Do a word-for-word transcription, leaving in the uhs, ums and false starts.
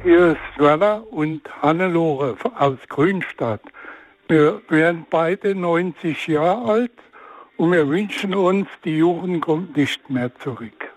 hier ist Werner und Hannelore aus Grünstadt. Wir werden beide neunzig Jahre alt und wir wünschen uns, die Jugend kommt nicht mehr zurück.